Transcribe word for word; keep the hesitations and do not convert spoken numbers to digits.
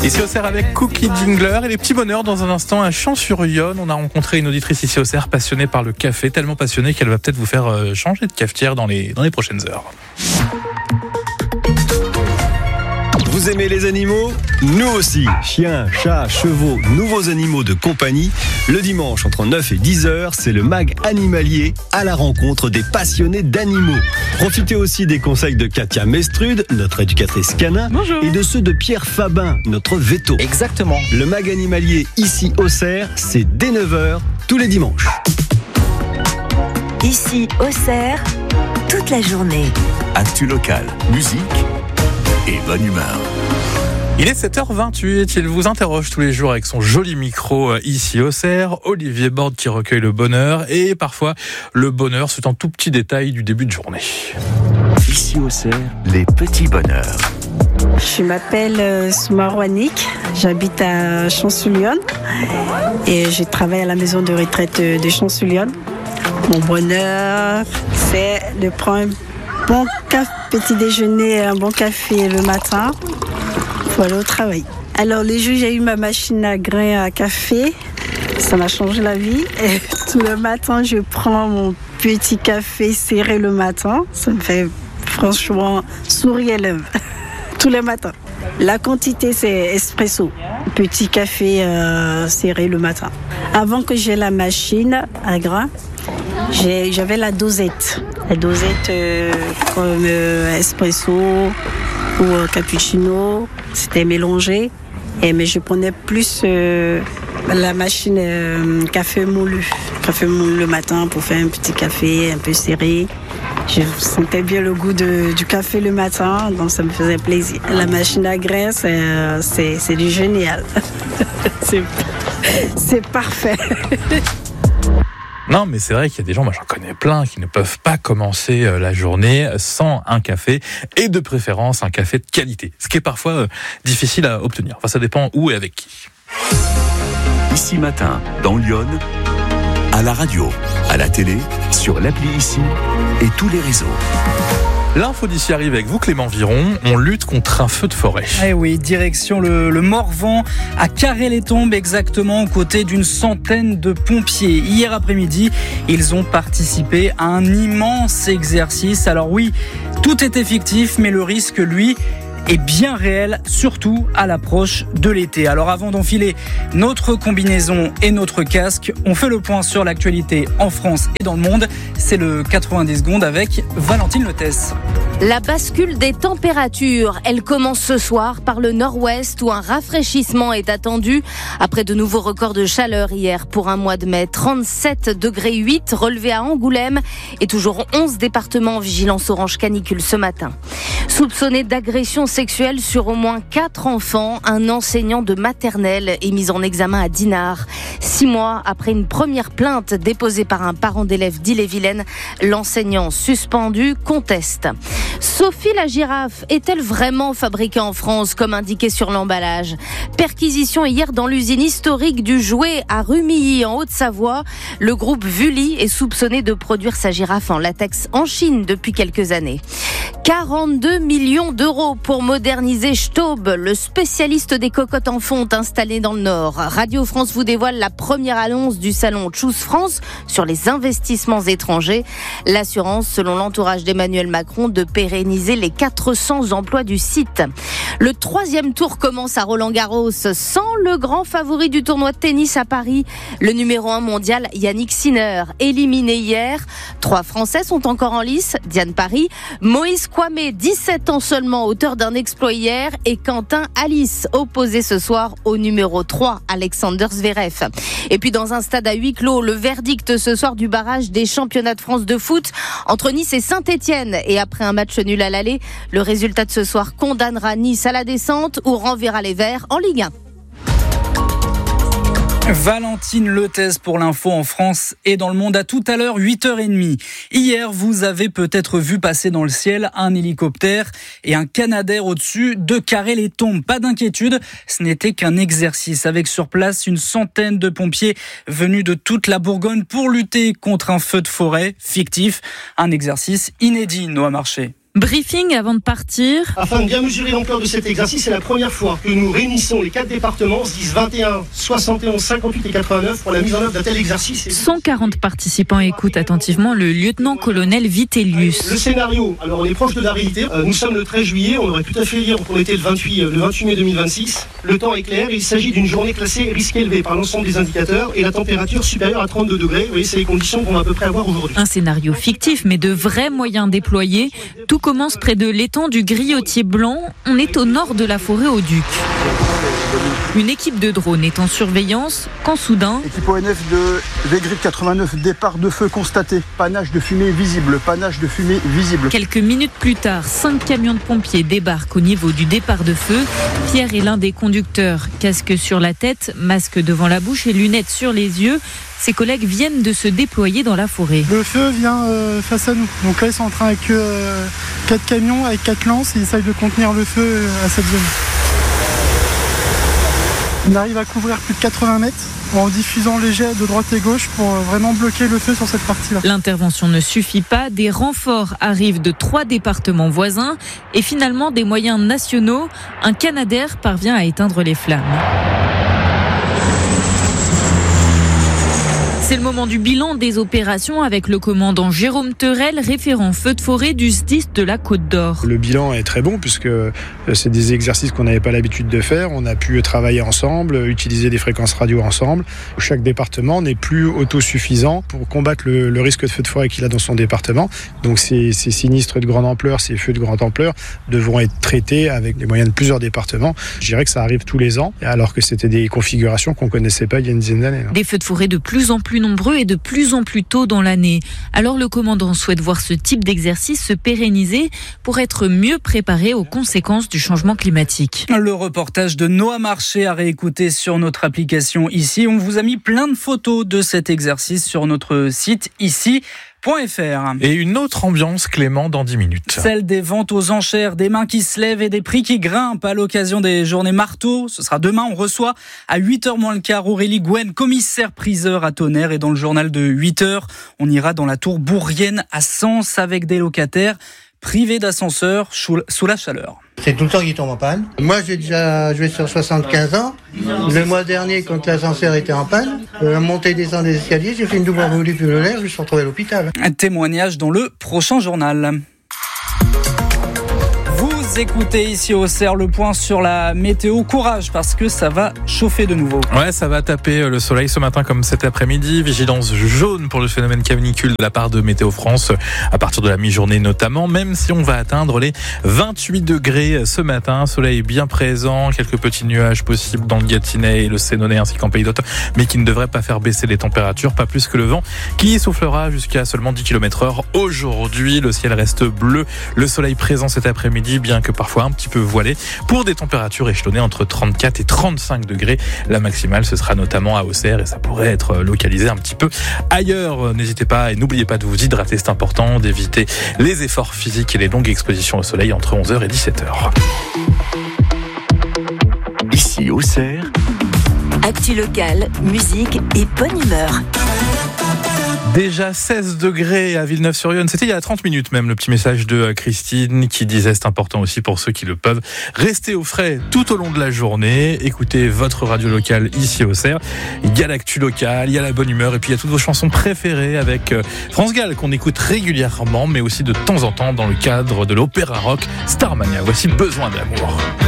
Ici au Cerf avec Cookie Jingler et les petits bonheurs dans un instant à Champs-sur-Yonne. On a rencontré une auditrice ici au Cerf passionnée par le café, tellement passionnée qu'elle va peut-être vous faire changer de cafetière dans les, dans les prochaines heures. Vous aimez les animaux ? Nous aussi. Chiens, chats, chevaux, nouveaux animaux de compagnie. Le dimanche, entre neuf et dix heures, c'est le mag animalier à la rencontre des passionnés d'animaux. Profitez aussi des conseils de Katia Mestrude, notre éducatrice canin. Bonjour. Et de ceux de Pierre Fabin, notre veto. Exactement. Le mag animalier ici au Cerf, c'est dès neuf heures, tous les dimanches. Ici au Cerf, toute la journée. Actu locale, musique et bonne humeur. Il est sept heures vingt-huit, il vous interroge tous les jours avec son joli micro ici au Cerf. Olivier Borde qui recueille le bonheur et parfois le bonheur c'est un tout petit détail du début de journée. Ici au Cerf, les petits bonheurs. Je m'appelle euh, Soumaro Annick, j'habite à Champs-sur-Yonne et je travaille à la maison de retraite de Champs-sur-Yonne. Mon bonheur, c'est de prendre un bon café, petit déjeuner, un bon café le matin pour aller au travail. Alors les jours où j'ai eu ma machine à grains à café, ça m'a changé la vie. Et tout le matin, je prends mon petit café serré le matin. Ça me fait franchement sourire les lèvres. Tous les matins. La quantité, c'est espresso. Petit café euh, serré le matin. Avant que j'ai la machine à grains, j'ai, j'avais la dosette. La dosette euh, comme euh, espresso ou euh, cappuccino. C'était mélangé. Et, mais je prenais plus euh, la machine euh, café moulu. Café moulu le matin pour faire un petit café un peu serré. Je sentais bien le goût de, du café le matin, donc ça me faisait plaisir. La machine à grains, c'est, c'est, c'est du génial. c'est, c'est parfait. Non, mais c'est vrai qu'il y a des gens, moi j'en connais plein, qui ne peuvent pas commencer la journée sans un café, et de préférence un café de qualité, ce qui est parfois euh, difficile à obtenir. Enfin, ça dépend où et avec qui. Ici matin, dans Lyon, à la radio, à la télé, sur l'appli Ici et tous les réseaux. L'info d'ici arrive avec vous, Clément Viron. On lutte contre un feu de forêt. Eh oui, direction le, le Morvan, à Carré-les-Tombes, exactement, aux côtés d'une centaine de pompiers. Hier après-midi, ils ont participé à un immense exercice. Alors oui, tout était fictif, mais le risque, lui, est bien réel, surtout à l'approche de l'été. Alors avant d'enfiler notre combinaison et notre casque, on fait le point sur l'actualité en France et dans le monde. C'est le quatre-vingt-dix secondes avec Valentine Lethès. La bascule des températures, elle commence ce soir par le nord-ouest où un rafraîchissement est attendu après de nouveaux records de chaleur hier pour un mois de mai. trente-sept degrés huit relevés à Angoulême et toujours onze départements en vigilance orange canicule ce matin. Soupçonné d'agression sexuelle sur au moins quatre enfants, un enseignant de maternelle est mis en examen à Dinard. Six mois après une première plainte déposée par un parent d'élève d'Ille-et-Vilaine, l'enseignant suspendu conteste. Sophie la girafe est-elle vraiment fabriquée en France comme indiqué sur l'emballage ? Perquisition hier dans l'usine historique du jouet à Rumilly en Haute-Savoie. Le groupe Vully est soupçonné de produire sa girafe en latex en Chine depuis quelques années. quarante-deux millions d'euros pour moderniser Staub, le spécialiste des cocottes en fonte installé dans le Nord. Radio France vous dévoile la première annonce du salon Choose France sur les investissements étrangers. L'assurance, selon l'entourage d'Emmanuel Macron, de pérenniser les quatre cents emplois du site. Le troisième tour commence à Roland-Garros sans le grand favori du tournoi de tennis à Paris. Le numéro un mondial, Yannick Sinner, éliminé hier. Trois Français sont encore en lice. Diane Paris, Moïse Kouamé, dix-sept ans seulement, auteur d'un exploit hier, et Quentin Alice, opposé ce soir au numéro trois, Alexander Zverev. Et puis dans un stade à huis clos, le verdict ce soir du barrage des championnats de France de foot entre Nice et Saint-Étienne. Et après un match nul à l'aller, le résultat de ce soir condamnera Nice à la descente ou renverra les Verts en Ligue un. Valentine Lethès pour l'info en France et dans le monde. À tout à l'heure, huit heures trente. Hier, vous avez peut-être vu passer dans le ciel un hélicoptère et un Canadair au-dessus de Carré-les-Tombes. Pas d'inquiétude, ce n'était qu'un exercice avec sur place une centaine de pompiers venus de toute la Bourgogne pour lutter contre un feu de forêt fictif. Un exercice inédit, Noah Marché. Briefing avant de partir. Afin de bien mesurer l'ampleur de cet exercice, c'est la première fois que nous réunissons les quatre départements, dix, vingt et un, soixante et onze, cinquante-huit et quatre-vingt-neuf pour la mise en œuvre d'un tel exercice. cent quarante participants écoutent attentivement le lieutenant-colonel Vitellius. Le scénario, alors on est proche de la réalité. Nous sommes le treize juillet, on aurait pu tout à fait dire qu'on était le vingt-huit, le vingt-huit mai deux mille vingt-six. Le temps est clair, il s'agit d'une journée classée risque élevé par l'ensemble des indicateurs et la température supérieure à trente-deux degrés. Vous voyez, c'est les conditions qu'on va à peu près avoir aujourd'hui. Un scénario fictif, mais de vrais moyens déployés. Tout commence près de l'étang du Griotier Blanc. On est au nord de la forêt au Duc. Une équipe de drones est en surveillance quand soudain... Équipe O N F de Végrip quatre-vingt-neuf, départ de feu constaté. Panache de fumée visible, panache de fumée visible. Quelques minutes plus tard, cinq camions de pompiers débarquent au niveau du départ de feu. Pierre est l'un des conducteurs. Casque sur la tête, masque devant la bouche et lunettes sur les yeux. Ses collègues viennent de se déployer dans la forêt. Le feu vient euh, face à nous. Donc là, ils sont en train avec euh, quatre camions, avec quatre lances. Ils essayent de contenir le feu euh, à cette zone. On arrive à couvrir plus de quatre-vingts mètres en diffusant les jets de droite et gauche pour vraiment bloquer le feu sur cette partie-là. L'intervention ne suffit pas. Des renforts arrivent de trois départements voisins et finalement des moyens nationaux. Un Canadair parvient à éteindre les flammes. C'est le moment du bilan des opérations avec le commandant Jérôme Terrel, référent feu de forêt du S D I S de la Côte d'Or. Le bilan est très bon puisque c'est des exercices qu'on n'avait pas l'habitude de faire. On a pu travailler ensemble, utiliser des fréquences radio ensemble. Chaque département n'est plus autosuffisant pour combattre le, le risque de feu de forêt qu'il a dans son département. Donc ces, ces sinistres de grande ampleur, ces feux de grande ampleur devront être traités avec des moyens de plusieurs départements. Je dirais que ça arrive tous les ans alors que c'était des configurations qu'on ne connaissait pas il y a une dizaine d'années. Des feux de forêt de plus en plus nombreux et de plus en plus tôt dans l'année. Alors le commandant souhaite voir ce type d'exercice se pérenniser pour être mieux préparé aux conséquences du changement climatique. Le reportage de Noah Marché à réécouter sur notre application ici. On vous a mis plein de photos de cet exercice sur notre site ici. Et une autre ambiance, Clément, dans dix minutes. Celle des ventes aux enchères, des mains qui se lèvent et des prix qui grimpent à l'occasion des journées marteau. Ce sera demain. On reçoit à huit heures moins le quart Aurélie Gouin, commissaire priseur à Tonnerre. Et dans le journal de huit heures, on ira dans la tour Bourrienne à Sens avec des locataires privés d'ascenseur sous la chaleur. C'est tout le temps qu'il tombe en panne. Moi, j'ai déjà joué sur soixante-quinze ans. Le mois dernier, quand l'ascenseur était en panne, euh, monter et descendre des escaliers, j'ai fait une double embolie pulmonaire, je me suis retrouvé à l'hôpital. Un témoignage dans le prochain journal. Vous écoutez ici au C E R le point sur la météo. Courage parce que ça va chauffer de nouveau. Ouais, ça va taper le soleil ce matin comme cet après-midi. Vigilance jaune pour le phénomène canicule de la part de Météo France à partir de la mi-journée notamment, même si on va atteindre les vingt-huit degrés ce matin. Soleil bien présent, quelques petits nuages possibles dans le Gâtinais et le Sénonais ainsi qu'en Pays d'Hôte, mais qui ne devraient pas faire baisser les températures, pas plus que le vent qui soufflera jusqu'à seulement dix kilomètres heure aujourd'hui. Le ciel reste bleu, le soleil présent cet après-midi, bien que parfois un petit peu voilé, pour des températures échelonnées entre trente-quatre et trente-cinq degrés. La maximale, ce sera notamment à Auxerre et ça pourrait être localisé un petit peu ailleurs. N'hésitez pas et n'oubliez pas de vous hydrater, c'est important, d'éviter les efforts physiques et les longues expositions au soleil entre onze heures et dix-sept heures. Ici Auxerre, actu locale, musique et bonne humeur. Déjà seize degrés à Villeneuve-sur-Yonne. C'était il y a trente minutes même, le petit message de Christine qui disait c'est important aussi pour ceux qui le peuvent. Restez au frais tout au long de la journée. Écoutez votre radio locale ici au Cerf. Il y a l'actu locale, il y a la bonne humeur et puis il y a toutes vos chansons préférées avec France Gall qu'on écoute régulièrement mais aussi de temps en temps dans le cadre de l'opéra rock Starmania. Voici Besoin d'amour.